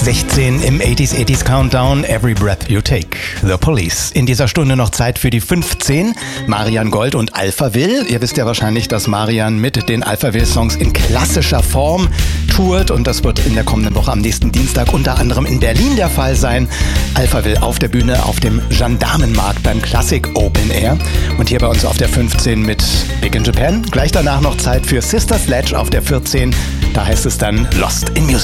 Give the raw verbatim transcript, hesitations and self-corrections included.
sechzehn im achtziger achtziger Countdown, Every Breath You Take, The Police. In dieser Stunde noch Zeit für die fünfzehn, Marian Gold und Alphaville. Ihr wisst ja wahrscheinlich, dass Marian mit den Alphaville-Songs in klassischer Form tourt und das wird in der kommenden Woche am nächsten Dienstag unter anderem in Berlin der Fall sein. Alphaville auf der Bühne auf dem Gendarmenmarkt beim Classic Open Air und hier bei uns auf der fünfzehn mit Big in Japan. Gleich danach noch Zeit für Sister Sledge auf der vierzehn, da heißt es dann Lost in Music.